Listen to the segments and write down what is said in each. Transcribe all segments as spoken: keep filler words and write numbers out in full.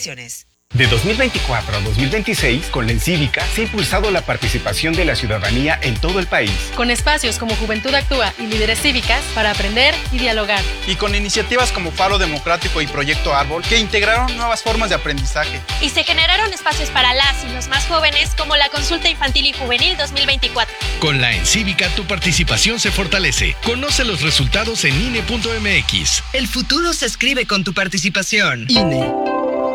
restricciones. De dos mil veinticuatro a dos mil veintiséis, con la Encívica se ha impulsado la participación de la ciudadanía en todo el país. Con espacios como Juventud Actúa y Líderes Cívicas para aprender y dialogar. Y con iniciativas como Faro Democrático y Proyecto Árbol que integraron nuevas formas de aprendizaje. Y se generaron espacios para las y los más jóvenes como la Consulta Infantil y Juvenil dos mil veinticuatro. Con la Encívica tu participación se fortalece. Conoce los resultados en I N E punto M X. El futuro se escribe con tu participación. I N E.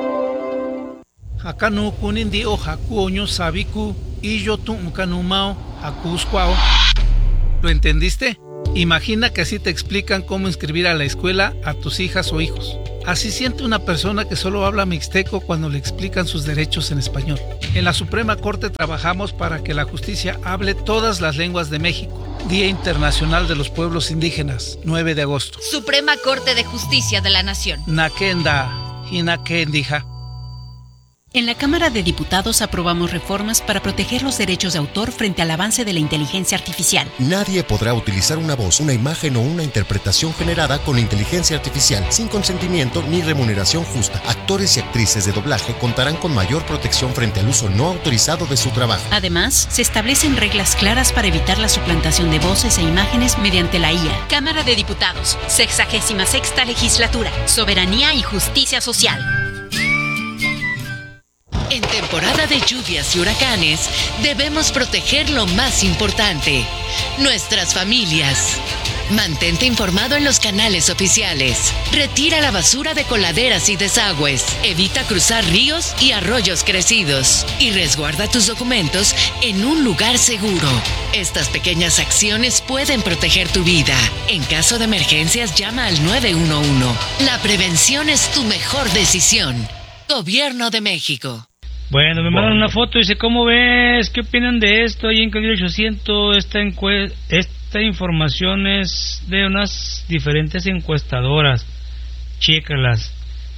Hakanu kunindi o hakuoño sabiku y yo tu mao hakuskwao. ¿Lo entendiste? Imagina que así te explican cómo inscribir a la escuela a tus hijas o hijos. Así siente una persona que solo habla mixteco cuando le explican sus derechos en español. En la Suprema Corte trabajamos para que la justicia hable todas las lenguas de México. Día Internacional de los Pueblos Indígenas, nueve de agosto. Suprema Corte de Justicia de la Nación. Nakenda, hinakendija. En la Cámara de Diputados aprobamos reformas para proteger los derechos de autor frente al avance de la inteligencia artificial. Nadie podrá utilizar una voz, una imagen o una interpretación generada con inteligencia artificial sin consentimiento ni remuneración justa. Actores y actrices de doblaje contarán con mayor protección frente al uso no autorizado de su trabajo. Además, se establecen reglas claras para evitar la suplantación de voces e imágenes mediante la I A. Cámara de Diputados, sexagésima sexta legislatura, soberanía y justicia social. En temporada de lluvias y huracanes, debemos proteger lo más importante, nuestras familias. Mantente informado en los canales oficiales. Retira la basura de coladeras y desagües. Evita cruzar ríos y arroyos crecidos. Y resguarda tus documentos en un lugar seguro. Estas pequeñas acciones pueden proteger tu vida. En caso de emergencias, llama al nueve uno uno. La prevención es tu mejor decisión. Gobierno de México. Bueno, me mandan una foto y dice, ¿cómo ves? ¿Qué opinan de esto? Ahí en Código ochocientos, esta, encue- esta información es de unas diferentes encuestadoras. Chécalas.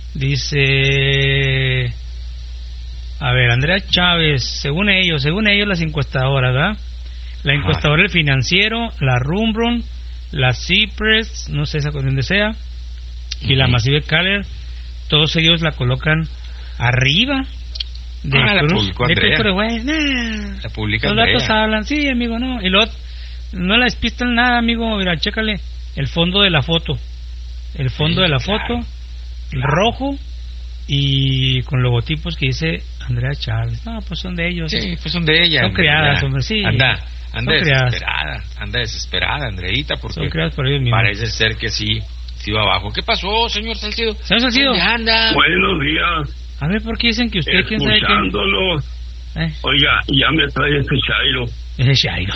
Dice... A ver, Andrea Chávez, según ellos, según ellos las encuestadoras, ¿verdad? La encuestadora El Financiero, la Rumron, la Cypress, no sé esa con dónde sea, y uh-huh. la Massive Caller, todos ellos la colocan arriba. De ah, Cruz, la publicó Andrea. De Cruz, nah, la publica los Andrea. datos hablan, sí, amigo, no. Y luego, no la despistan nada, amigo. Mira, chécale el fondo de la foto. El fondo sí, de la claro, foto, claro. rojo y con logotipos que dice Andrea Chávez. No, pues son de ellos. Sí, pues son de ella. Son creadas, hombre, sí. Anda, anda desesperada, creadas. anda desesperada, Andreita, porque son creadas por ellos mismos. Parece ser que sí, sí va abajo. ¿Qué pasó, señor Salcido? Señor Salcido. ¿Dónde anda? Buenos días. A ver, ¿por qué dicen que usted quién sabe qué? Escuchándolos. ¿Eh? Oiga, ya me trae ese Chairo. Ese Chairo.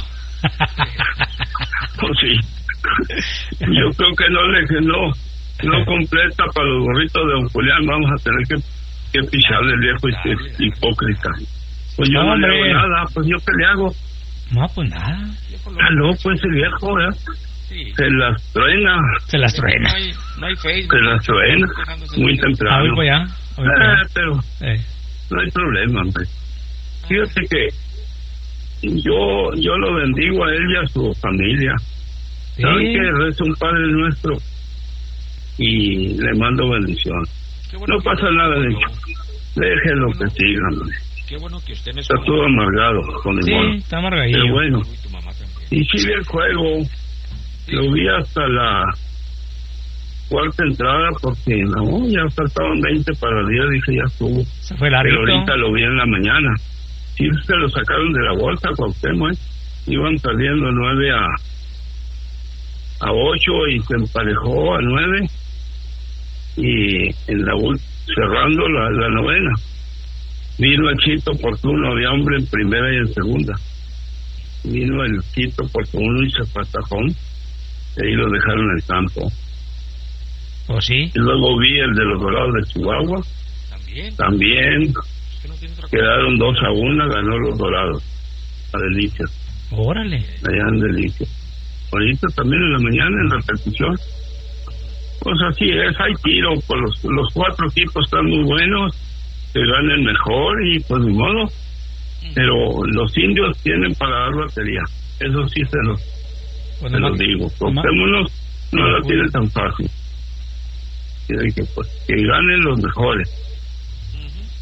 Pues sí. Yo creo que no le no, no completa para los gorritos de don Julián. Vamos a tener que, que pisarle el viejo y, hipócrita. Pues yo no, no le hago nada. Pues yo qué le hago. No, pues nada. Ah, no, pues el viejo, ¿eh? Sí. Se las truena. Se las truena. No hay, no hay Facebook. Se las truena. Muy temprano. Ah, voy para allá. Voy para allá. Eh, pero eh. no hay problema, hombre. Fíjate que yo yo lo bendigo a él y a su familia. ¿Sí? ¿Saben que reza un Padre Nuestro? Y le mando bendición. Bueno, no pasa nada de hecho. Déjelo que siga, hombre. Qué bueno que usted me está todo amargado con el Sí, mono. está amargadillo. Pero bueno. Y sí vi el juego. Lo vi hasta la cuarta entrada porque no, ya faltaban veinte para el día, dije ya estuvo. Se fue larguito. Pero ahorita lo vi en la mañana. Sí, se lo sacaron de la bolsa, Cuauhtémoc, ¿eh? Iban perdiendo nueve a a ocho y se emparejó a nueve y en la cerrando la, la novena vino el Chito oportuno, había hombre en primera y en segunda. Vino el Chito oportuno y se patajón. Y ahí lo dejaron en el campo. ¿O sí? Y luego vi el de los Dorados de Chihuahua. También. También. Quedaron dos a una, ganó los Dorados. A Delicias. Órale. Allá en Delicias. Ahorita también en la mañana en repetición. Pues así es, hay tiro. Pues los, los cuatro equipos están muy buenos. Se ganen mejor y pues ni modo. Pero los indios tienen para dar batería. Eso sí se los, bueno, se los digo. Copémonos no la tiene tan fácil. Que, que, pues, que ganen los mejores.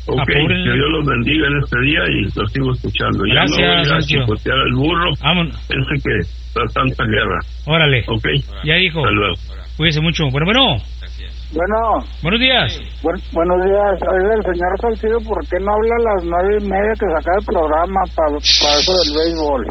Ok, Apúrenle. que Dios los bendiga en este día y los sigo escuchando. Gracias, ya no voy a Sergio. chicotear al burro. Vámonos. Pensé que está tanta guerra. Órale. Ok. Ya dijo. Hasta luego. Cuídese mucho. Bueno, bueno. Bueno. Buenos días. Bu- buenos días. Oiga, el señor Salcido, ¿por qué no habla a las nueve y media que saca el programa para eso del béisbol?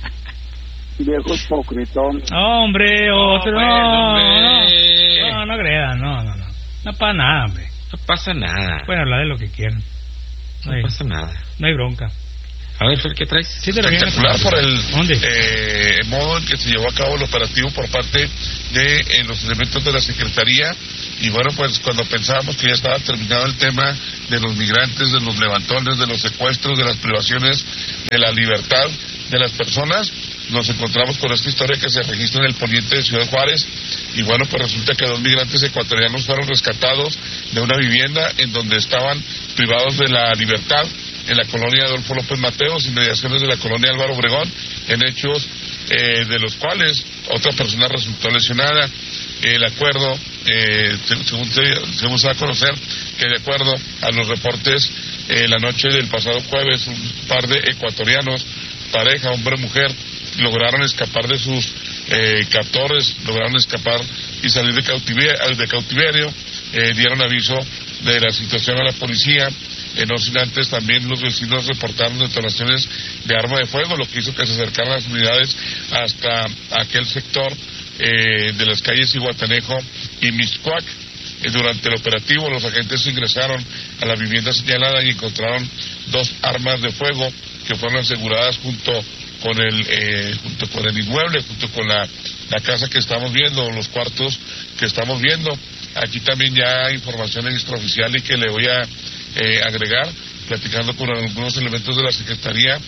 Viejo hipocritón. Hombre, otro. pues, No, hombre. no, no, no crean. No, no, no. No pasa nada, hombre. No pasa nada. Pueden hablar de lo que quieran. No hay, pasa nada. No hay bronca. A ver, Fer, ¿qué traes? Sí, te lo vienes. Espectacular por el ¿Dónde? eh, modo en que se llevó a cabo el operativo por parte de eh, los elementos de la Secretaría. Y bueno, pues cuando pensábamos que ya estaba terminado el tema de los migrantes, de los levantones, de los secuestros, de las privaciones de la libertad de las personas, nos encontramos con esta historia que se registra en el poniente de Ciudad Juárez. Y bueno, pues resulta que dos migrantes ecuatorianos fueron rescatados de una vivienda en donde estaban privados de la libertad en la colonia Adolfo López Mateos, inmediaciones de la colonia Álvaro Obregón, en hechos eh, de los cuales otra persona resultó lesionada. El acuerdo, eh, según, se, según se va a conocer, que de acuerdo a los reportes, eh, la noche del pasado jueves, un par de ecuatorianos, pareja, hombre-mujer, lograron escapar de sus eh, captores, lograron escapar y salir de cautiverio, de cautiverio eh, dieron aviso de la situación a la policía. Eh, no sin antes también los vecinos reportaron detonaciones de arma de fuego, lo que hizo que se acercaran las unidades hasta aquel sector eh, de las calles Iguatanejo y Mixcoac. Eh, durante el operativo los agentes ingresaron a la vivienda señalada y encontraron dos armas de fuego que fueron aseguradas junto con el eh, junto con el inmueble, junto con la, la casa que estamos viendo, los cuartos que estamos viendo. Aquí también ya hay información extraoficial y que le voy a eh, agregar, platicando con algunos elementos de la Secretaría,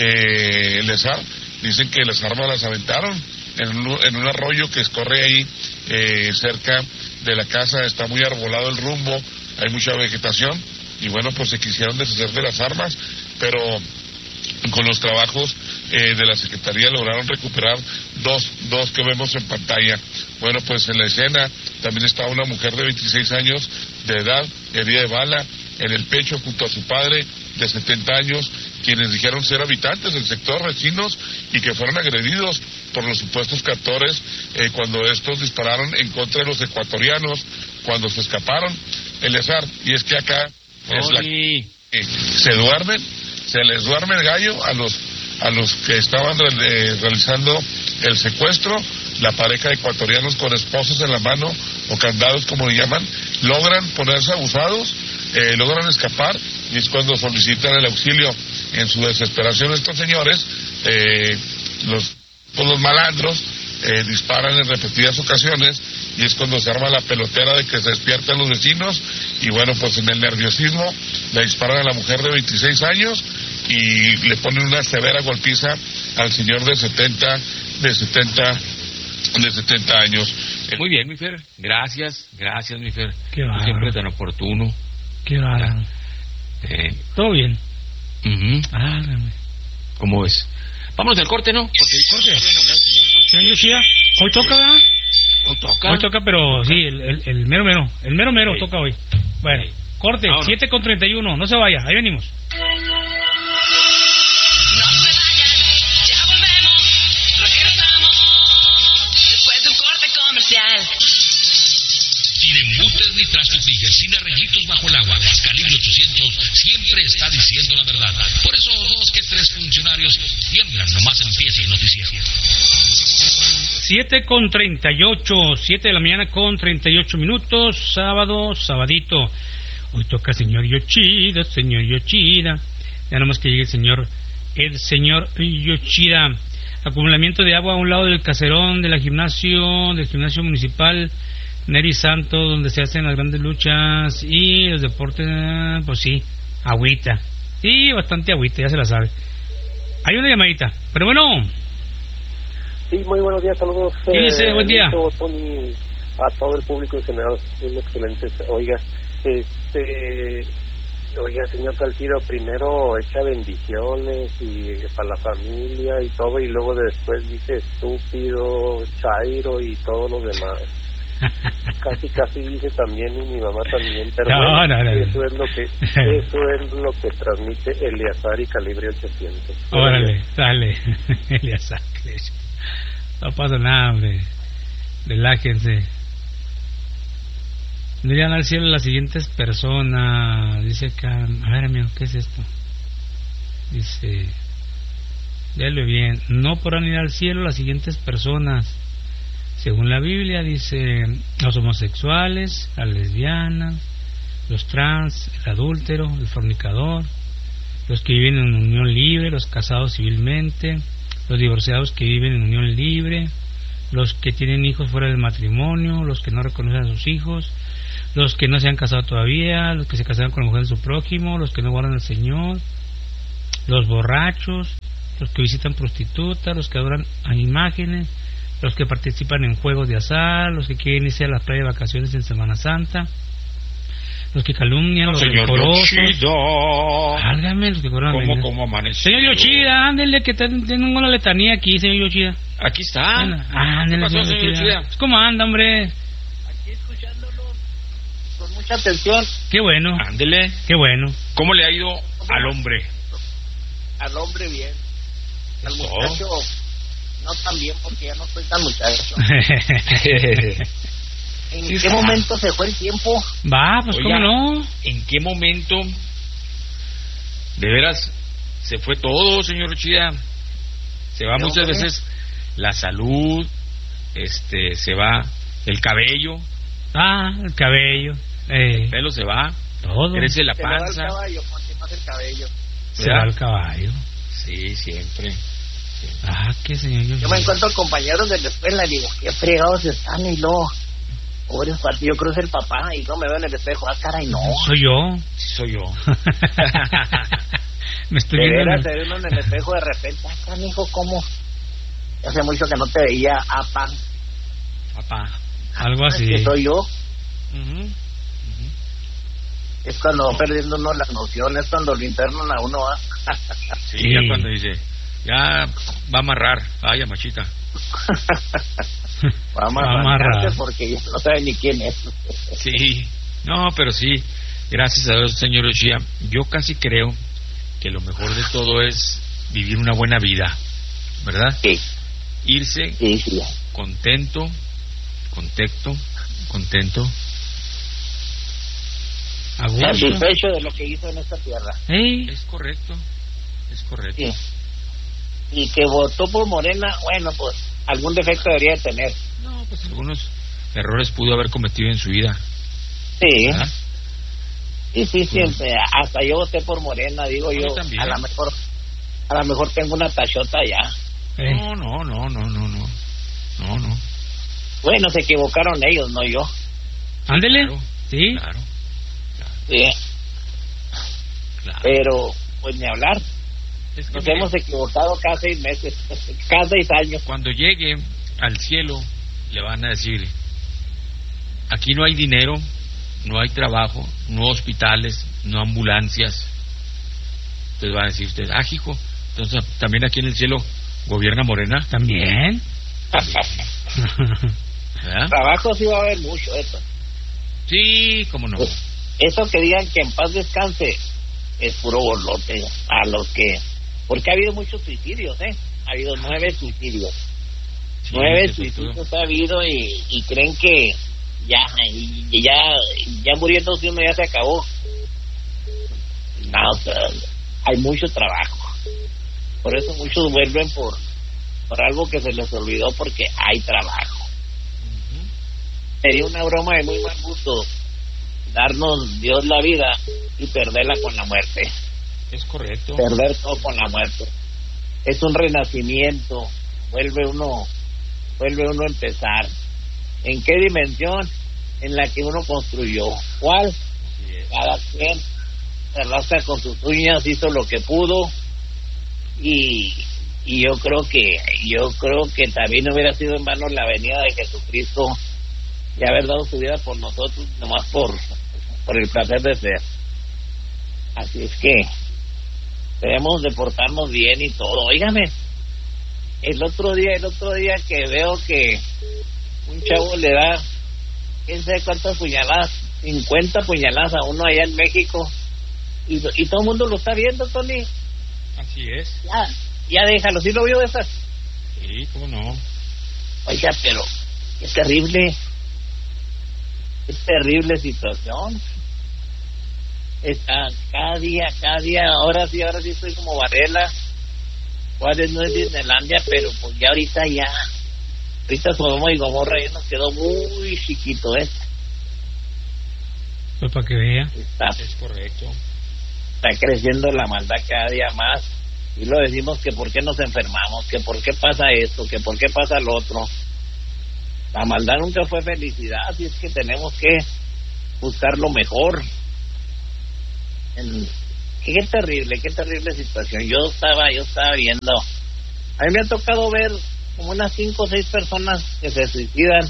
eh, el ESAR, dicen que las armas las aventaron en un, en un arroyo que escorre ahí eh, cerca de la casa. Está muy arbolado el rumbo, hay mucha vegetación y bueno, pues se quisieron deshacer de las armas, pero con los trabajos eh, de la Secretaría lograron recuperar dos, dos que vemos en pantalla. Bueno, pues en la escena también estaba una mujer de veintiséis años de edad, herida de bala en el pecho junto a su padre de setenta años, quienes dijeron ser habitantes del sector, vecinos, y que fueron agredidos por los supuestos captores eh, cuando estos dispararon en contra de los ecuatorianos cuando se escaparon. Eleazar, y es que acá es la, eh, se duermen, se les duerme el gallo a los a los que estaban re, eh, realizando el secuestro. La pareja de ecuatorianos con esposas en la mano o candados como le llaman, logran ponerse abusados, eh, logran escapar y es cuando solicitan el auxilio. En su desesperación estos señores, eh, los, pues los malandros, eh, disparan en repetidas ocasiones y es cuando se arma la pelotera de que se despiertan los vecinos y bueno, pues en el nerviosismo le disparan a la mujer de veintiséis años y le ponen una severa golpiza al señor de setenta de setenta de setenta años. Muy bien, mi Fer. Gracias, gracias, mi Fer. Qué bárbaro. Siempre tan oportuno. Qué bárbaro. Eh, Todo bien. Uh-huh. Ah, ¿Cómo ves? Vámonos al corte, ¿no? Porque el corte. Señor Yoshida, hoy toca, ¿verdad? Hoy toca. Hoy toca, pero sí, el, el, el mero mero. El mero mero Sí. toca hoy. Bueno, Sí. corte, Vámonos. siete con treinta y uno. No se vaya, ahí venimos. Después de un corte comercial. Sin embutes ni trastos Bigger, sin arreglitos bajo el agua. Calibre ochocientos siempre está diciendo la verdad. Por eso dos que tres funcionarios tiemblan nomás empiece el noticiero. siete con treinta y ocho, siete de la mañana con treinta y ocho minutos, sábado, sabadito. Hoy toca señor Yoshida, señor Yoshida. Ya nomás que llegue el señor, el señor Yoshida. Acumulamiento de agua a un lado del caserón de la gimnasio, del gimnasio municipal Neri Santo, donde se hacen las grandes luchas y los deportes, pues sí, agüita. Sí, bastante agüita, ya se la sabe. Hay una llamadita, pero bueno. Sí, muy buenos días, saludos. ¿Quién dice? Eh, Buen día. Tony, a todo el público en general, muy excelentes. Oiga, este, oiga, señor Salcido, primero echa bendiciones y para la familia y todo, y luego después dice estúpido, chairo y todo lo demás. casi casi dice también y mi mamá también, pero No, bueno, no, no, no. eso es lo que eso es lo que transmite Eleazar y Calibre ochocientos. Órale, dale. Eleazar. No pasa nada, hombre. Relájense. No irán al cielo las siguientes personas. Dice acá. A ver, amigo, ¿qué es esto? Dice. Léelo bien. No podrán ir al cielo las siguientes personas. Según la Biblia, dice: los homosexuales, las lesbianas, los trans, el adúltero, el fornicador, los que viven en unión libre, los casados civilmente, los divorciados que viven en unión libre, los que tienen hijos fuera del matrimonio, los que no reconocen a sus hijos, los que no se han casado todavía, los que se casaron con la mujer de su prójimo, los que no guardan al Señor, los borrachos, los que visitan prostitutas, los que adoran a imágenes, los que participan en juegos de azar, los que quieren irse a la playa de vacaciones en Semana Santa, los que calumnian, los Señor rencorosos. Yoshida. Álgame, los que cobran ¿Cómo, veneno. cómo amaneció? Señor Yoshida, ándele, que ten- tengo una letanía aquí, señor Yoshida. Aquí está. Ándele, ¿Qué pasó, señor Yoshida? ¿Cómo anda, hombre? Con mucha atención. Qué bueno. Ándele. Qué bueno. ¿Cómo le ha ido al hombre? Al hombre bien. Al Eso. muchacho no tan bien porque ya no soy tan muchacho. ¿En Sí, qué está. momento se fue el tiempo? Va, pues Oiga, cómo no. ¿En qué momento de veras se fue todo, señor Yoshida? Se va ¿Qué muchas hombre? veces la salud, este, se va el cabello, Ah, el cabello. Eh, el pelo se va, todo. crece la Se le va el panza. caballo, porque más el cabello. Se va el caballo. Sí, siempre. Ah, qué señor Yoshida. Yo me encuentro compañeros de la escuela y digo, qué fregados están, y luego, pobres cuates, yo creo que es el papá, y no me veo en el espejo, ah, caray, no. Soy yo. Soy yo. Me estoy De viendo. veras, en se el- ve uno en el espejo de repente, ah, canijo, ¿cómo? Hace mucho que no te veía, apa. Papá. Algo Es así. que soy yo. Ujú. Es cuando va perdiendo uno las nociones, cuando lo internan a uno, ¿ah? Sí, Sí. ya cuando dice, ya va a amarrar, vaya machita. Va a Va a amarrar. amarrarse porque ya no sabe ni quién es. Sí, no, pero sí, gracias a Dios, señor Yoshida, yo casi creo que lo mejor de todo es vivir una buena vida, ¿verdad? Sí. Irse Sí, sí. contento, contento, contento. A gusto. Satisfecho de lo que hizo en esta tierra. Ey, Es correcto, es correcto. Sí. Y que votó por Morena, bueno, pues algún defecto debería de tener. No, pues algunos errores pudo haber cometido en su vida, Sí. ¿verdad? Sí, sí, siempre. Hasta yo voté por Morena, digo Yo yo. también. A lo mejor, a lo mejor tengo una tachota ya. eh. No, no, no, no, no, no, no, no. Bueno, se equivocaron ellos, no yo. Ándele. Claro, Sí. claro, Sí. claro. Pero, pues ni hablar. Es que Nos mire, hemos equivocado cada seis meses, cada seis años. cuando llegue al cielo le van a decir, aquí no hay dinero, no hay trabajo, no hospitales, no ambulancias. Entonces van a decir ustedes, ah, hijo, entonces también aquí en el cielo gobierna Morena, También. ¿verdad? Trabajo sí va a haber mucho, eso. Sí, cómo no. Eso que digan que en paz descanse es puro borlote a los que... Porque ha habido muchos suicidios, ¿eh? Ha habido nueve suicidios. Sí, nueve de suicidios todo. ha habido y, y creen que ya, y, y ya, ya muriéndose uno ya se acabó. No, o sea, hay mucho trabajo. Por eso muchos vuelven por, por algo que se les olvidó porque hay trabajo. Sería una broma de muy mal gusto darnos Dios la vida y perderla con la muerte. Es correcto. Perder todo con la muerte. Es un renacimiento. Vuelve uno, vuelve uno a empezar. ¿En qué dimensión? En la que uno construyó. ¿Cuál? Cada quien se rasca con sus uñas, hizo lo que pudo y, y yo creo que yo creo que también hubiera sido en vano la venida de Jesucristo y haber dado su vida por nosotros, nomás por, por el placer de ser. Así es que debemos de portarnos bien y todo. Óigame, el otro día, el otro día que veo que un chavo le da quién sabe cuántas puñaladas, cincuenta puñaladas a uno allá en México, y, y todo el mundo lo está viendo, Tony. Así es. Ya, ya déjalo, ¿sí lo vio de esas? Sí, cómo no. Oiga, pero qué terrible, qué terrible situación. Está cada día, cada día, ahora sí, ahora sí estoy como Varela. Juárez no es Disneylandia, pero pues ya ahorita ya, ahorita Sodoma y Gomorra ya nos quedó muy chiquito, ¿eh? Pues para que vea. Está, es correcto. Está creciendo la maldad cada día más. Y lo decimos que por qué nos enfermamos, que por qué pasa esto, que por qué pasa lo otro. La maldad nunca fue felicidad, así es que tenemos que buscar lo mejor. En, qué, qué terrible, qué terrible situación. Yo estaba, yo estaba viendo. A mí me ha tocado ver como unas cinco o seis personas que se suicidan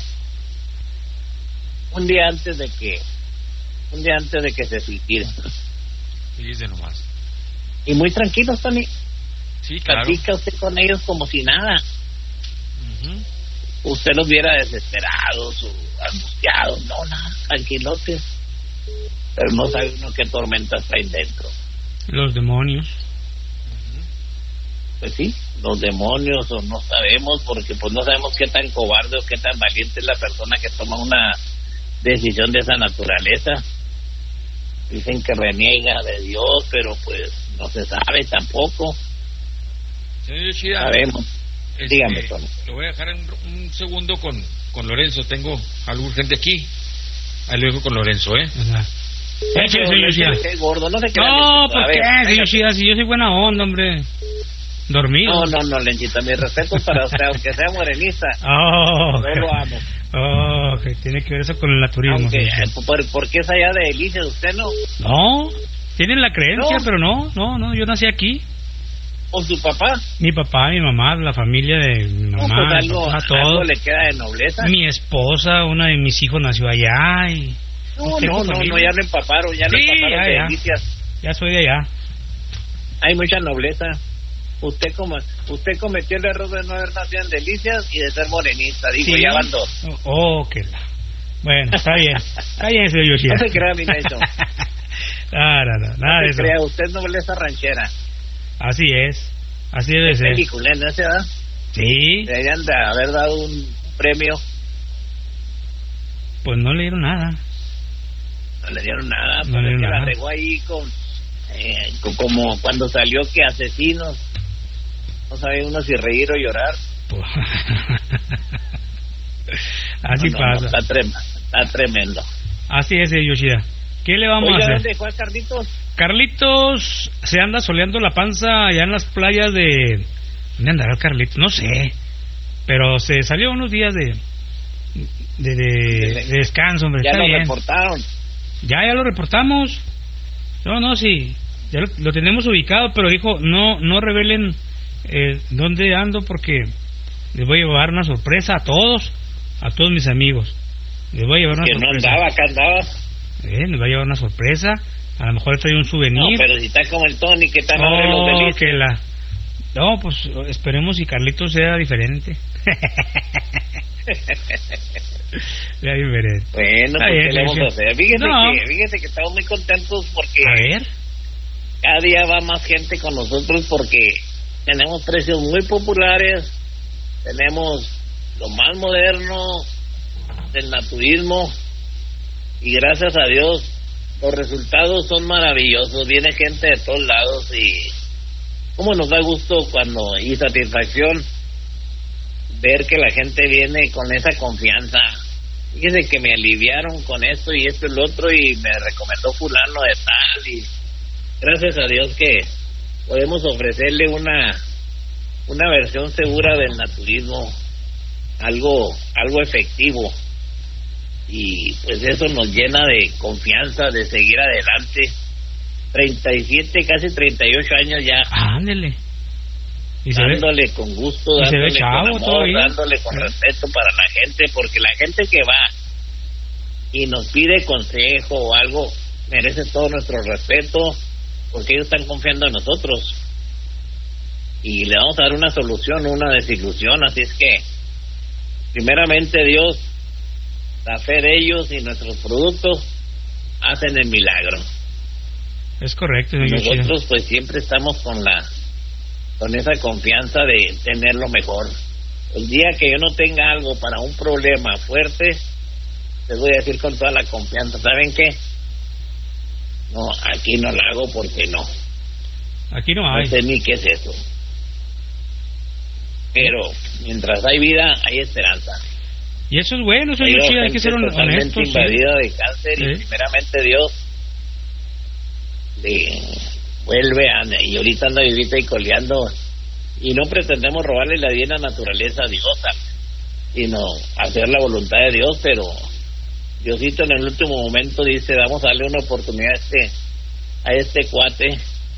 un día antes de que, un día antes de que se suiciden. Fíjese nomás. Y muy tranquilos, Tony. Sí, claro. Platica usted con ellos como si nada. Uh-huh. Usted los viera desesperados o angustiados. No, nada, tranquilotes. Pero no sabe uno qué tormenta está ahí dentro. Los demonios. Uh-huh. Pues sí, los demonios, o no sabemos, porque pues no sabemos qué tan cobarde o qué tan valiente es la persona que toma una decisión de esa naturaleza. Dicen que reniega de Dios, pero pues no se sabe tampoco. Señor Yoshida, sabemos. Este, Dígame, Tony. Lo voy a dejar un, un segundo con, con Lorenzo. Tengo algo urgente aquí. Ahí lo dejo con Lorenzo, ¿eh? Échale, señor Yoshida. Qué gordo, no se crea. No, ¿por qué, señor Yoshida? Si yo soy buena onda, hombre. Dormido. No, no, no, Lenchita, mi respeto para usted, aunque sea morenista. Oh, yo lo amo. Oh, que tiene que ver eso con el naturismo. Aunque, ¿por, ¿Por qué es allá de Delicias usted no? No, tienen la creencia, no. pero no, no, no, yo nací aquí. ¿O su papá? Mi papá, mi mamá, la familia de mi mamá, no, pues algo, papá, todo. Algo le queda de nobleza. Mi esposa, una de mis hijos nació allá y... No, no, no, no, ya lo empaparon, ya sí, lo empaparon ya, de ya. Delicias. Ya soy de allá. Hay mucha nobleza. Usted como usted cometió el error de no haber nacido en Delicias y de ser morenista, digo, sí. Ya van dos. Oh, oh, que la... Bueno, está bien, está bien, señor Yoshida. No se crea, mi Necho. No, no, no, nada no de se eso. crea, usted es nobleza ranchera. Así es, así debe ser. Película, ¿no se da? Sí. Deberían de haber dado un premio. Pues no le dieron nada. No le dieron nada, no le dieron que nada. La regó ahí con, eh, con, como cuando salió que asesinos. No sabe uno si reír o llorar. Así no, no, pasa. No, está, trem está tremendo. Así es, Yoshida. ¿Qué le vamos Oiga, a hacer? ¿dónde fue Carlitos? Carlitos se anda soleando la panza allá en las playas de... ¿Dónde andará el Carlitos? No sé. Pero se salió unos días de... De, de, de descanso, hombre. Ya Está lo bien. reportaron. Ya, ya lo reportamos. No, no, sí. Ya lo, lo tenemos ubicado, pero dijo, no, no revelen eh, dónde ando porque les voy a llevar una sorpresa a todos, a todos mis amigos. Les voy a llevar una que sorpresa. no andaba, acá andaba. Eh, les voy a llevar una sorpresa. A lo mejor trae un souvenir. No, pero si está como el Tony, que están oh, ahora los Delicias. que la... No, pues esperemos si Carlitos sea diferente. Sea diferente. Bueno, pues bien, ¿qué le vamos a hacer? Fíjese, no. que, fíjese que estamos muy contentos porque a ver. cada día va más gente con nosotros porque tenemos precios muy populares, tenemos lo más moderno del naturismo y gracias a Dios los resultados son maravillosos. Viene gente de todos lados y cómo nos da gusto cuando y satisfacción ver que la gente viene con esa confianza. Fíjese que me aliviaron con esto y esto y lo otro y me recomendó fulano de tal y gracias a Dios que podemos ofrecerle una una versión segura del naturismo, algo algo efectivo y pues eso nos llena de confianza de seguir adelante. Treinta y siete, casi treinta y ocho años ya. Ándele. ¿Y dándole se ve, con gusto, y dándole se ve chavo, con amor, todavía. dándole con ¿sí? respeto para la gente, porque la gente que va y nos pide consejo o algo merece todo nuestro respeto, porque ellos están confiando en nosotros y le vamos a dar una solución, una desilusión. Así es que primeramente Dios, la fe de ellos y nuestros productos hacen el milagro. Es correcto, señor Yoshida. Nosotros pues siempre estamos con la con esa confianza de tener lo mejor. El día que yo no tenga algo para un problema fuerte, les voy a decir con toda la confianza, ¿saben qué? No, aquí no la hago porque no. Aquí no hay. No sé ni qué es eso. Pero mientras hay vida, hay esperanza. Y eso es bueno, señor Yoshida, hay que ser honesto. Totalmente invadida sí. de cáncer sí. y primeramente Dios le vuelve a... Y ahorita anda vivita y coleando y no pretendemos robarle la divina naturaleza a Dios, sino hacer la voluntad de Dios, pero Diosito en el último momento dice, vamos a darle una oportunidad a este, a este cuate.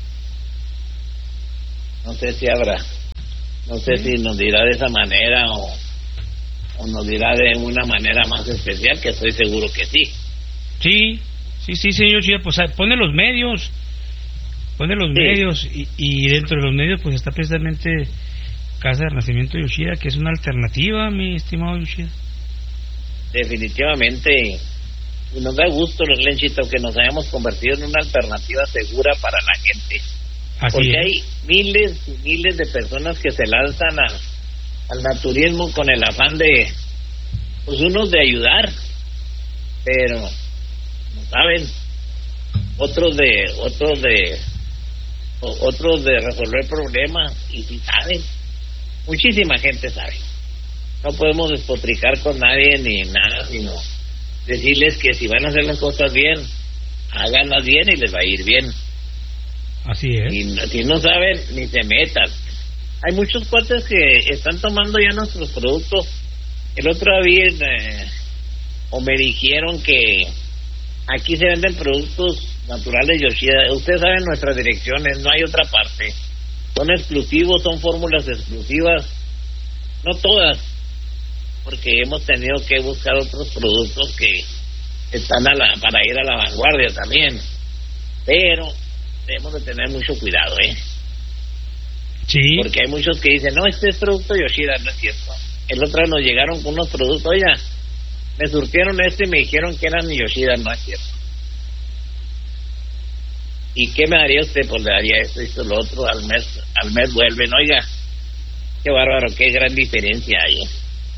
No sé si habrá, no sé sí. si nos dirá de esa manera o, o nos dirá de una manera más especial, que estoy seguro que sí. Sí, sí, sí, señor Yoshida, pues pone los medios, pone los sí. medios y, y dentro de los medios pues está precisamente Casa de Renacimiento Yoshida, que es una alternativa, mi estimado Yoshida. Definitivamente, y nos da gusto, Lenchito, que nos hayamos convertido en una alternativa segura para la gente. Así porque es. Hay miles y miles de personas que se lanzan al, al naturismo con el afán de, pues unos de ayudar, pero no saben, otros de, otros de, otros de resolver problemas, y si saben, muchísima gente sabe. No podemos despotricar con nadie ni nada, sino decirles que si van a hacer las cosas bien, háganlas bien y les va a ir bien. Así es. Y si no saben, ni se metan. Hay muchos cuates que están tomando ya nuestros productos. El otro día eh, o me dijeron que aquí se venden productos naturales Yoshida. Ustedes saben nuestras direcciones, no hay otra parte. Son exclusivos, son fórmulas exclusivas. No todas, porque hemos tenido que buscar otros productos que están a la, para ir a la vanguardia también, pero debemos de tener mucho cuidado, ¿eh? Sí. Porque hay muchos que dicen, no, este es producto Yoshida, no es cierto. El otro día nos llegaron con unos productos, oiga, me surtieron este y me dijeron que eran Yoshida, no es cierto. ¿Y qué me daría usted? Pues le daría esto y esto, lo otro, al mes, al mes vuelven, oiga, qué bárbaro, qué gran diferencia hay, ¿eh?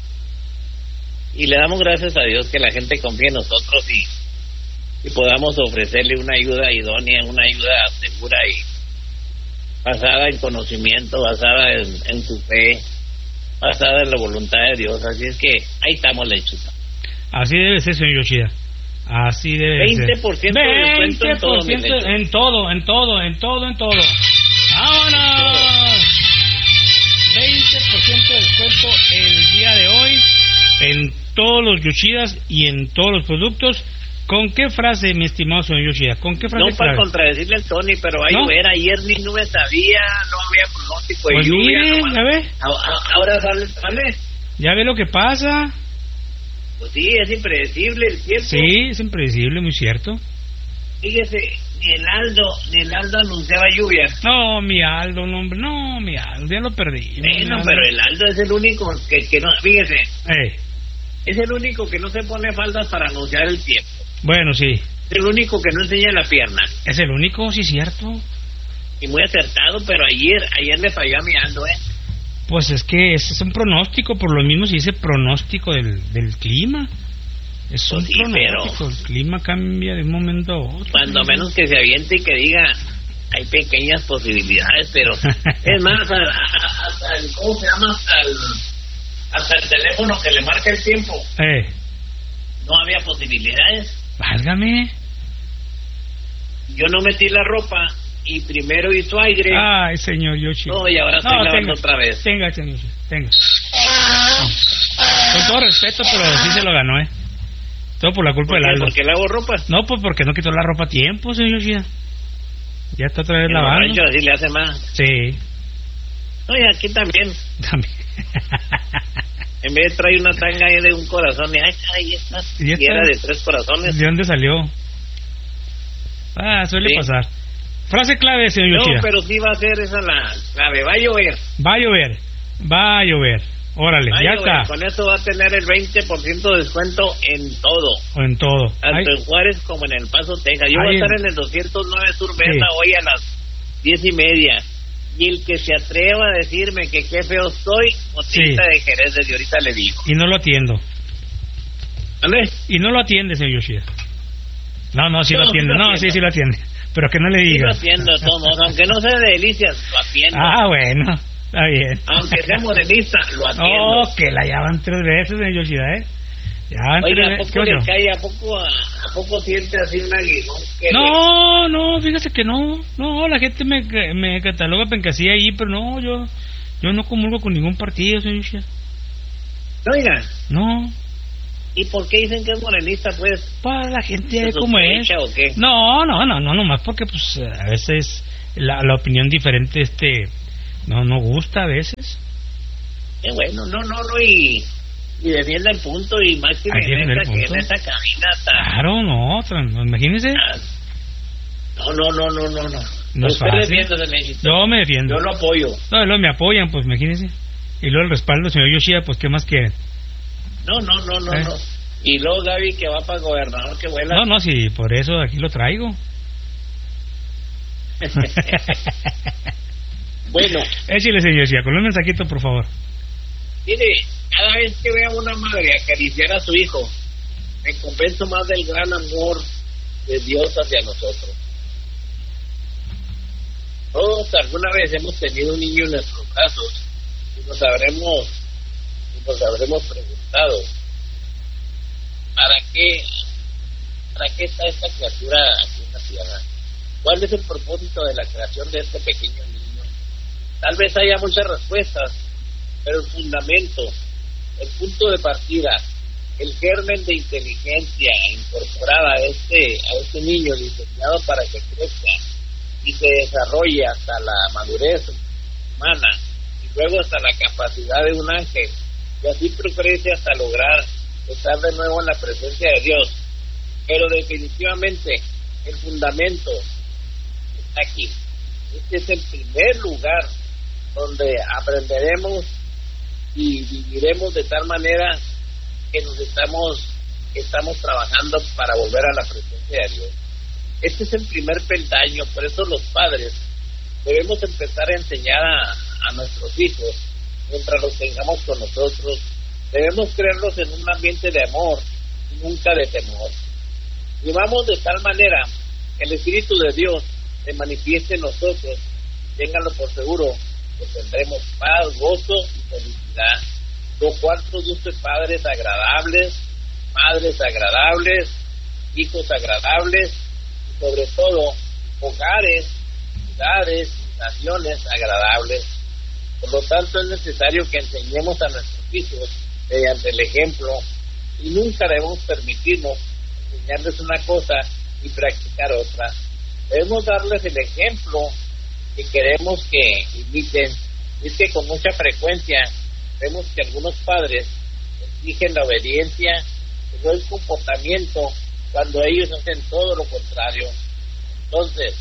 Y le damos gracias a Dios que la gente confíe en nosotros y, y podamos ofrecerle una ayuda idónea, una ayuda segura y basada en conocimiento, basada en, en su fe, basada en la voluntad de Dios. Así es que ahí estamos, Lechita. Así debe ser, señor Yoshida. Así debe veinte por ciento ser. de descuento en todo, en todo, en todo, en todo, en todo. ¡Vámonos! veinte por ciento de descuento el día de hoy en todos los Yoshidas y en todos los productos. ¿Con qué frase, mi estimado señor Yoshida? ¿Con qué frase? No para contradecirle al Tony, pero va a ¿No? llover. Ayer ni nube sabía, no había pronóstico de pues lluvia. Mire, No, ¿ya ve? Ahora sale, sale. ¿Ya ve lo que pasa? Pues sí, es impredecible el tiempo. Sí, es impredecible, muy cierto. Fíjese, ni el Aldo, ni el Aldo anunciaba lluvia. No, mi Aldo, no, hombre, no, mi Aldo, ya lo perdí. Bueno, pero el Aldo es el único que, que no, fíjese. Eh. Es el único que no se pone faldas para anunciar el tiempo. Bueno, sí. Es el único que no enseña la pierna. Es el único, sí, cierto. Y muy acertado, pero ayer, ayer le falló a mi Aldo, ¿eh? Pues es que ese es un pronóstico, por lo mismo se dice pronóstico del, del clima. Es un pues sí, pronóstico, pero el clima cambia de un momento a otro. Cuando menos que se aviente y que diga, hay pequeñas posibilidades, pero es más, a, a, hasta el, ¿cómo se llama? Hasta el, hasta el teléfono que le marca el tiempo. Eh. No había posibilidades. Válgame. Yo no metí la ropa y primero hizo aire. Ay, señor Yoshi. No, y ahora estoy no, lavando tenga, otra vez. Tenga, señor, tenga. No. Con todo respeto, pero sí se lo ganó, ¿eh? Todo por la culpa ¿Por del qué? Aldo. ¿Por qué lavo ropa? No, pues porque no quitó la ropa a tiempo, señor Yoshi. Ya está otra vez En lavando. rancho así le hace más. Sí. No, y aquí también. También. En vez de traer una tanga ahí de un corazón, y ay, ay, esta ¿Y esta? y era de tres corazones. ¿De dónde salió? Ah, suele sí. pasar. Frase clave, señor No, Yoshida. pero sí va a ser esa la clave. Va a llover. Va a llover. Va a llover. Órale, Ay, ya güey, está. con eso va a tener el veinte por ciento de descuento en todo. O en todo. Tanto Ay. en Juárez como en El Paso, Texas. Yo Ay, voy a estar en- en el doscientos nueve Sur Mesa Sí. hoy a las diez y media. Y el que se atreva a decirme que qué feo soy, botellita Sí. de Jerez, desde ahorita le digo. Y no lo atiendo. ¿Vale? Y no lo atiende, señor Yoshida. No, no, sí No, lo atiende. sí lo No, sí, atiendo. sí lo atiende. Pero que no le Sí diga. lo atiendo de todos modos, aunque no sea de delicias, lo atiendo. Ah, bueno. Está bien. Aunque sea morenista, lo atiendo. Oh, que la llaman tres veces, señor Yoshida, ¿eh? Ya van Oiga, tres ¿a veces. poco ¿Qué le pasó? cae? ¿A poco, a, a poco siente así un aguijón? que No, no, fíjese que no. No, la gente me, me cataloga pencasía ahí, pero no, yo yo no comulgo con ningún partido, señor Yoshida. le- Oiga, No. ¿y por qué dicen que es morenista, pues? Para la gente ¿Se es como es. sospecha o qué? No, no, no, no, nomás porque pues a veces la, la opinión diferente este no no gusta a veces. Qué bueno, no, no, no, y, y defiende el punto, y máximo Hay que en defender esa, el que en punto. esa caminata. Claro, no, tran- imagínese. No, no, no, no, no, no. No es Usted fácil. defiéndase, necesito. Yo me defiendo. Yo lo apoyo. No, luego me apoyan, pues imagínese. Y luego el respaldo, señor Yoshida, pues qué más quieren. No, no, no, no, ¿Eh? no. Y luego Gaby que va para gobernador, que vuela. No, no, sí, por eso aquí lo traigo. Bueno, Échale, señor Yoshida, con un mensajito, por favor. mire, cada vez que veo a una madre acariciar a su hijo, me convenzo más del gran amor de Dios hacia nosotros. Todos alguna vez hemos tenido un niño en nuestros brazos y nos habremos, y nos habremos preguntado, ¿para qué, para qué está esta criatura aquí en la tierra? ¿Cuál es el propósito de la creación de este pequeño niño? Tal vez haya muchas respuestas, pero el fundamento, el punto de partida, el germen de inteligencia incorporada a este, a este niño diseñado para que crezca y se desarrolle hasta la madurez humana y luego hasta la capacidad de un ángel y así progrese hasta lograr estar de nuevo en la presencia de Dios. Pero definitivamente el fundamento está aquí. Este es el primer lugar donde aprenderemos y viviremos de tal manera que nos estamos estamos trabajando para volver a la presencia de Dios. Este es el primer peldaño, por eso los padres debemos empezar a enseñar a, a nuestros hijos, mientras los tengamos con nosotros, debemos crearlos en un ambiente de amor y nunca de temor. Vivamos de tal manera que el Espíritu de Dios se manifieste en nosotros, ténganlo por seguro, que tendremos paz, gozo y felicidad, lo cual produce padres agradables, madres agradables, hijos agradables, y sobre todo hogares, ciudades, naciones agradables. Por lo tanto, es necesario que enseñemos a nuestros hijos mediante el ejemplo y nunca debemos permitirnos enseñarles una cosa y practicar otra. Debemos darles el ejemplo que queremos que imiten. Es que con mucha frecuencia vemos que algunos padres exigen la obediencia, pero el comportamiento cuando ellos hacen todo lo contrario. Entonces,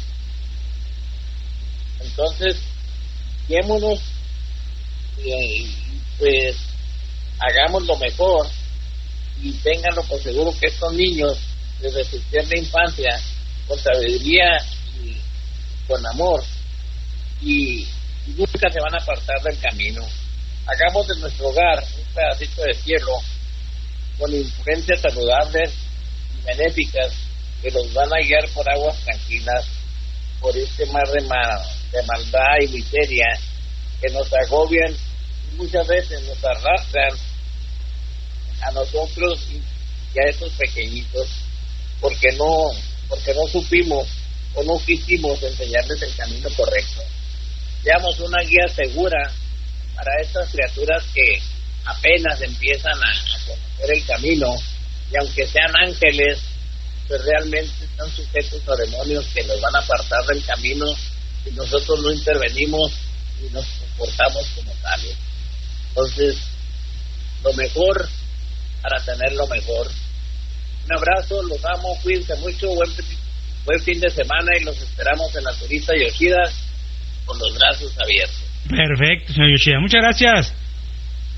entonces, guiémonos y pues hagamos lo mejor y ténganlo por seguro que estos niños desde su tierna infancia con sabiduría y con amor y, y nunca se van a apartar del camino. Hagamos de nuestro hogar un pedacito de cielo con influencias saludables y benéficas que los van a guiar por aguas tranquilas, por este mar de, ma- de maldad y miseria que nos agobian y muchas veces nos arrastran a nosotros y a estos pequeñitos porque no porque no supimos o no quisimos enseñarles el camino correcto. Seamos una guía segura para estas criaturas que apenas empiezan a, a conocer el camino y aunque sean ángeles, pues realmente están sujetos a demonios que los van a apartar del camino si nosotros no intervenimos y nos comportamos como tales. Entonces, lo mejor para tener lo mejor. Un abrazo, los amo, cuídense mucho, buen, buen fin de semana y los esperamos en la turista Yoshida con los brazos abiertos. Perfecto, señor Yoshida. Muchas gracias.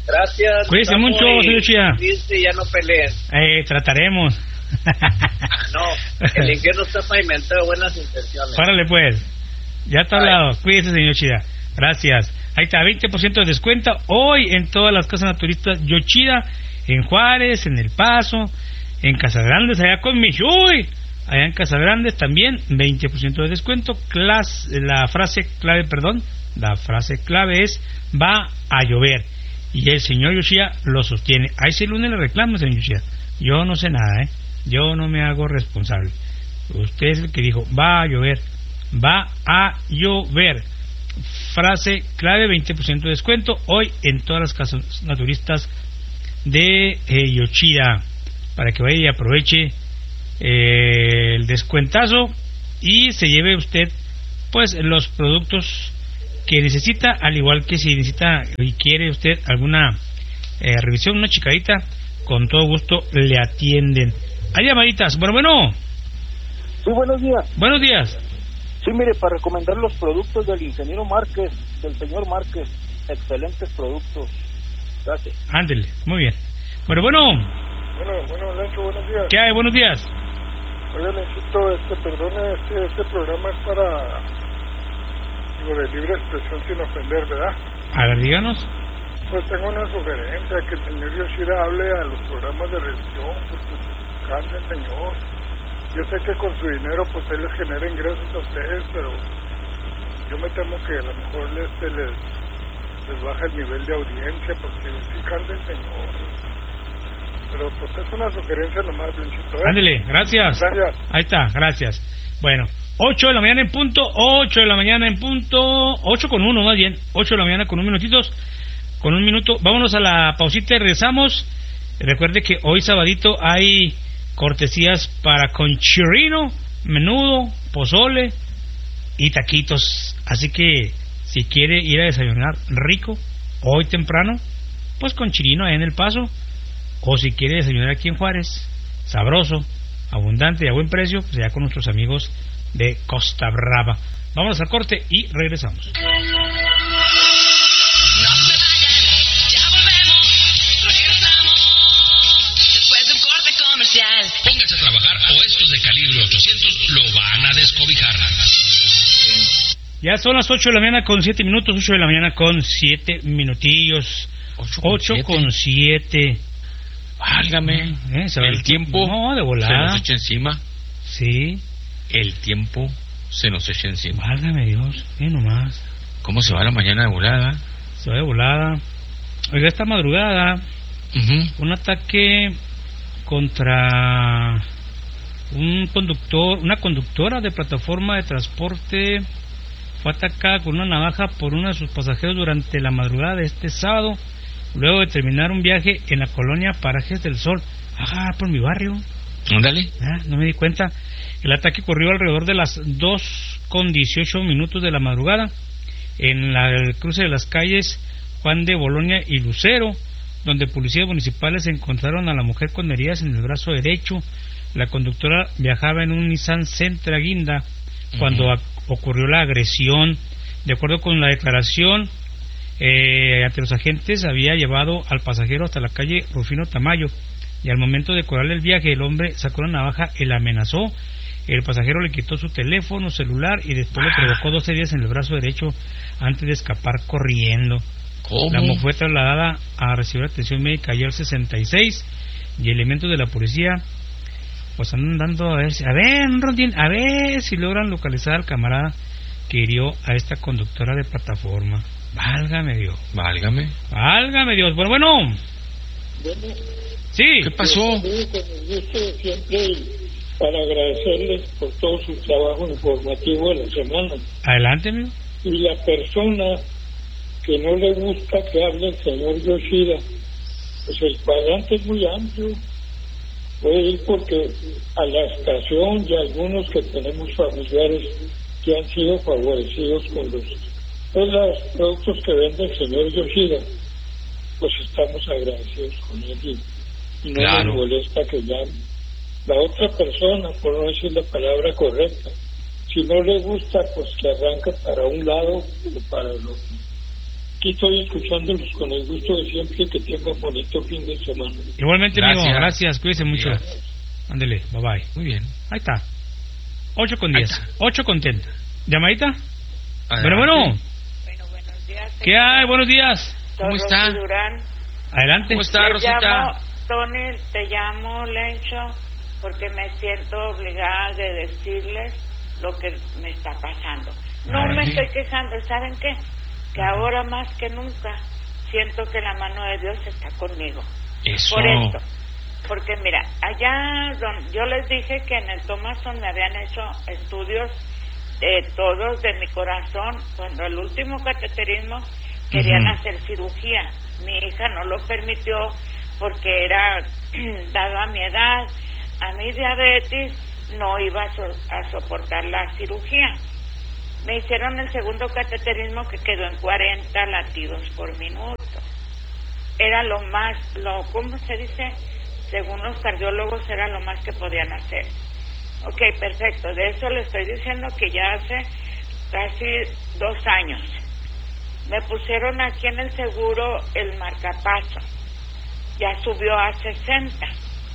Gracias. Cuídense mucho, señor Chía. Dice, ya no peleen. Eh, trataremos. Ah, no, el infierno está pavimentado de buenas intenciones. Párale pues. Ya está hablado. Cuídese, señor Chida. Gracias. Ahí está, veinte por ciento de descuento hoy en todas las casas naturistas Yoshida, en Juárez, en El Paso, en Casagrandes, allá con Michuy. Allá en Casagrandes también veinte por ciento de descuento. Clas, la frase clave, perdón, la frase clave es va a llover. Y el señor Yoshida lo sostiene. Ahí sí el lunes le reclamo, señor Yoshida. Yo no sé nada, ¿eh? Yo no me hago responsable. Usted es el que dijo, va a llover. Va a llover. Frase clave, veinte por ciento de descuento hoy en todas las casas naturistas de eh, Yoshida. Para que vaya y aproveche eh, el descuentazo y se lleve usted pues los productos que necesita, al igual que si necesita y quiere usted alguna eh, revisión, una chicadita, con todo gusto le atienden. Hay llamaditas. Bueno, bueno. Sí, buenos días. Buenos días. Sí, mire, para recomendar los productos del ingeniero Márquez, del señor Márquez, excelentes productos. Gracias. Ándele, muy bien. Bueno, bueno. Bueno, bueno, Lencho, buenos días. ¿Qué hay? Buenos días. Oye, Lenchito, este, perdone, este, este programa es para, digo, de libre expresión sin ofender, ¿verdad? A ver, díganos. Pues tengo una sugerencia, que el señor Yoshida hable a los programas de revisión, porque cambia el señor. Yo sé que con su dinero, pues él les genera ingresos a ustedes, pero yo me temo que a lo mejor les, les, les baja el nivel de audiencia, porque sí cambia el señor. Pero pues es una sugerencia nomás, Lenchito, ¿eh? Ándele, gracias. Gracias. Ahí está, gracias. Bueno, ocho de la mañana en punto, ocho de la mañana en punto, ocho con uno más bien, ocho de la mañana con un minutitos, con un minuto. Vámonos a la pausita y regresamos. Recuerde que hoy sabadito hay cortesías para conchirrino, menudo, pozole y taquitos. Así que si quiere ir a desayunar rico hoy temprano, pues con chirino ahí en El Paso. O si quiere desayunar aquí en Juárez, sabroso, abundante y a buen precio, pues ya con nuestros amigos de Costa Brava. Vamos al corte y regresamos. Póngase a trabajar o estos de calibre ochocientos lo van a descobijar. Ya son las ocho de la mañana con siete minutos, ocho de la mañana con siete minutillos. ocho con siete. Válgame. ¿Eh? El tiempo no, de volada. se nos echa encima. Sí. El tiempo se nos echa encima. Válgame Dios, ¿qué nomás? ¿Cómo se va la mañana de volada? Se va de volada. Oiga, esta madrugada, uh-huh. un ataque contra un conductor, una conductora de plataforma de transporte fue atacada con una navaja por uno de sus pasajeros durante la madrugada de este sábado, luego de terminar un viaje en la colonia Parajes del Sol. Ajá, por mi barrio. Ándale. Ah, no me di cuenta. El ataque ocurrió alrededor de las dos con dieciocho minutos de la madrugada en la, el cruce de las calles Juan de Bolonia y Lucero, donde policías municipales encontraron a la mujer con heridas en el brazo derecho. La conductora viajaba en un Nissan Sentra Guinda cuando uh-huh. ocurrió la agresión. De acuerdo con la declaración eh, ante los agentes, había llevado al pasajero hasta la calle Rufino Tamayo y al momento de cobrarle el viaje, el hombre sacó una navaja y la amenazó. El pasajero le quitó su teléfono celular y después ah. le provocó doce heridas en el brazo derecho antes de escapar corriendo. ¿Cómo? La mujer fue trasladada a recibir atención médica ayer sesenta y seis y elementos de la policía pues andan dando a ver, a ver, Rondín, a ver si logran localizar al camarada que hirió a esta conductora de plataforma. Válgame Dios. Válgame. Válgame Dios. Bueno, bueno. Bueno, sí. ¿Qué pasó? Siempre para agradecerles por todo su trabajo informativo de la semana. Adelante, amigo. Y la persona que no le gusta que hable el señor Yoshida, pues el cuadrante es muy amplio. Puede ir porque a la estación y a algunos que tenemos familiares que han sido favorecidos con los, pues, los productos que vende el señor Yoshida, pues estamos agradecidos con él y, y no claro. nos molesta que llame. La otra persona, por no decir la palabra correcta, si no le gusta, pues que arranque para un lado o para el otro. aquí estoy escuchándolos con el gusto de siempre. Que tengan bonito fin de semana. Igualmente, Gracias. amigo, gracias, cuídese mucho. Gracias. Ándele, bye bye. Muy bien. Ahí está. ocho con diez. ocho con diez. ¿Llamadita? Adelante. Bueno, bueno. Bueno, buenos días. ¿Qué hay? Buenos días. ¿Cómo está? Durán. Adelante. ¿Cómo está, Rosita? Te llamo, Tony, te llamo, Lencho, porque me siento obligada de decirles lo que me está pasando. No Ay. me estoy quejando, ¿saben qué? Que ahora más que nunca siento que la mano de Dios está conmigo. Eso. Por esto. Porque mira, allá don, yo les dije que en el Thomason me habían hecho estudios de todos de mi corazón. Cuando el último cateterismo querían uh-huh. hacer cirugía. Mi hija no lo permitió porque era, dado a mi edad, a mi diabetes, no iba a, so, a soportar la cirugía. Me hicieron el segundo cateterismo que quedó en cuarenta latidos por minuto. Era lo más, lo ¿cómo se dice? Según los cardiólogos era lo más que podían hacer. Ok, perfecto. De eso le estoy diciendo que ya hace casi dos años. Me pusieron aquí en el seguro el marcapaso. Ya subió a sesenta.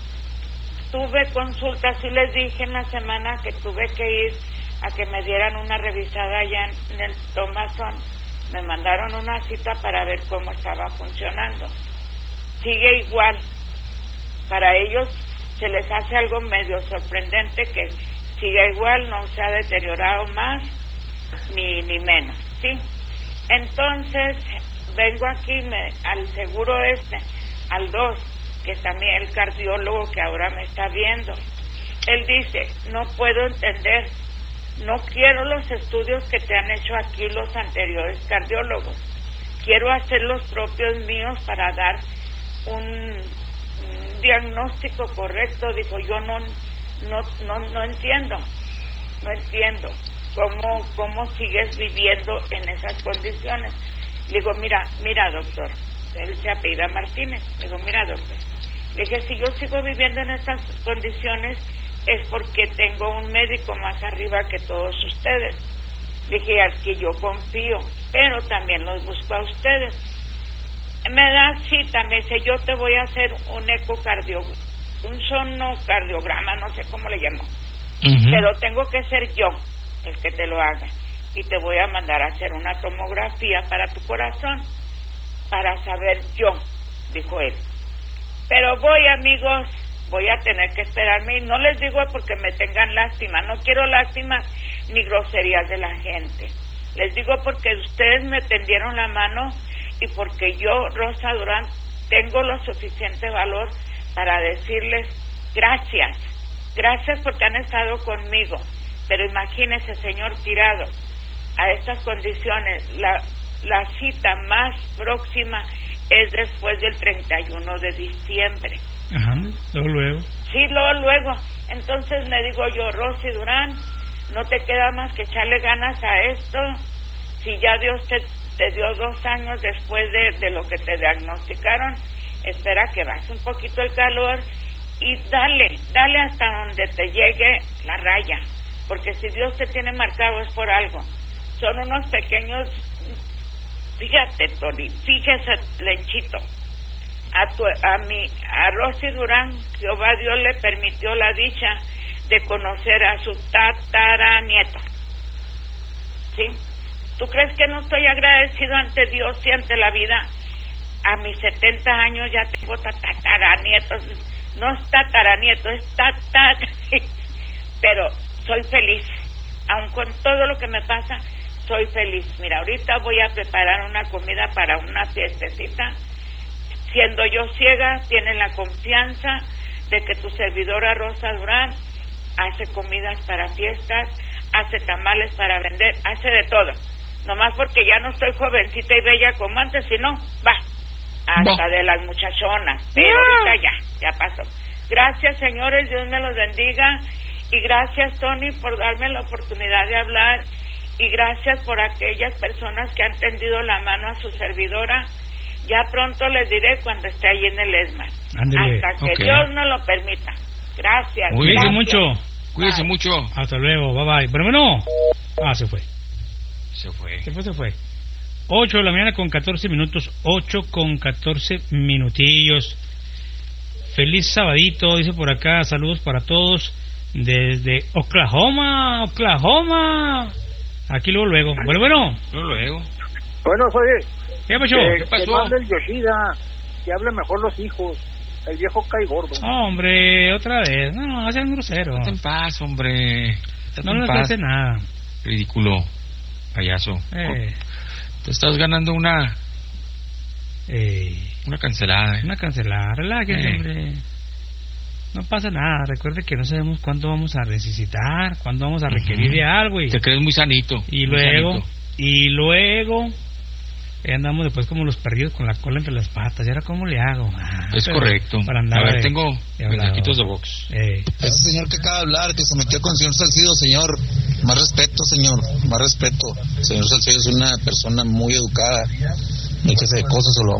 Tuve consultas y les dije en la semana que tuve que ir a que me dieran una revisada allá en el Thomason. Me mandaron una cita para ver cómo estaba funcionando. Sigue igual. Para ellos se les hace algo medio sorprendente que siga igual, no se ha deteriorado más ni ni menos, ¿sí? Entonces vengo aquí me, al seguro este, al dos, que también el cardiólogo que ahora me está viendo. Él dice, no puedo entender, no quiero los estudios que te han hecho aquí los anteriores cardiólogos, quiero hacer los propios míos para dar un diagnóstico correcto. Dijo, yo no no no no entiendo no entiendo cómo cómo sigues viviendo en esas condiciones. Le digo, mira mira doctor, él se apellida Martínez. Le digo, mira doctor, le dije, si yo sigo viviendo en estas condiciones es porque tengo un médico más arriba que todos ustedes. Le dije, al que yo confío, pero también los busco a ustedes. Me da cita, me dice, yo te voy a hacer un ecocardio, un sonocardiograma, no sé cómo le llamo, uh-huh. pero tengo que ser yo el que te lo haga y te voy a mandar a hacer una tomografía para tu corazón, para saber yo, dijo él. Pero voy, amigos, voy a tener que esperarme y no les digo porque me tengan lástima, no quiero lástima ni groserías de la gente, les digo porque ustedes me tendieron la mano y porque yo, Rosa Durán, tengo lo suficiente valor para decirles gracias, gracias porque han estado conmigo, pero imagínese, señor, tirado a estas condiciones, la, la cita más próxima es después del treinta y uno de diciembre. Ajá, luego, luego. Sí, luego, luego. Entonces me digo yo, Rosy Durán, no te queda más que echarle ganas a esto, si ya Dios te... te dio dos años después de, de lo que te diagnosticaron, espera que baje un poquito el calor y dale, dale hasta donde te llegue la raya, porque si Dios te tiene marcado es por algo. Son unos pequeños, fíjate, Tony, fíjese, Lenchito, a tu, a mi, a Rosy Durán, Jehová Dios le permitió la dicha de conocer a su tataranieto, ¿sí? ¿Tú crees que no estoy agradecido ante Dios y ante la vida? A mis setenta años ya tengo tataranietos. No es tataranieto, es tatar. Pero soy feliz. Aun con todo lo que me pasa, soy feliz. Mira, ahorita voy a preparar una comida para una fiestecita. Siendo yo ciega, tienen la confianza de que tu servidora Rosa Durán hace comidas para fiestas, hace tamales para vender, hace de todo. Nomás porque ya no estoy jovencita y bella como antes, sino, va, hasta no. de las muchachonas, pero no. ahorita ya, ya pasó. Gracias, señores, Dios me los bendiga, y gracias, Tony, por darme la oportunidad de hablar, y gracias por aquellas personas que han tendido la mano a su servidora. Ya pronto les diré cuando esté ahí en el ESMA, Ándele, hasta que okay. Dios nos lo permita. Gracias. Cuídense gracias. mucho. Cuídense mucho. Hasta luego, bye bye. Pero bueno, ah, se fue. Se fue. Se fue, se fue. ocho de la mañana con catorce minutos, ocho con catorce minutillos. Feliz sabadito, dice por acá, saludos para todos desde Oklahoma, Oklahoma. Aquí luego, luego. Bueno, bueno. Luego, luego. Bueno, oye. ¿Qué pasó? Que, ¿Qué pasó? Que mande el Yoshida, que hable mejor los hijos. El viejo cae gordo. Oh, hombre, otra vez. No, no, sean grosero. Date en paz, hombre. Date no en les paz. hace nada. Ridículo, payaso. Eh. Te estás ganando una... Eh. Una cancelada. ¿eh? Una cancelada. Relájese, eh. hombre. No pasa nada. Recuerde que no sabemos cuándo vamos a necesitar, cuándo vamos a requerir uh-huh. de algo. Y... Te crees muy sanito. Y muy luego... sanito. Y luego... Eh, andamos después como los perdidos con la cola entre las patas. ¿Y ahora cómo le hago? Ah, es correcto. Para andar a ver, de, tengo mensajitos de Vox. Eh. Ese señor que acaba de hablar, que se metió con el señor Salcido, señor, más respeto, señor, más respeto. El señor Salcido es una persona muy educada. Déjese de cosas o lo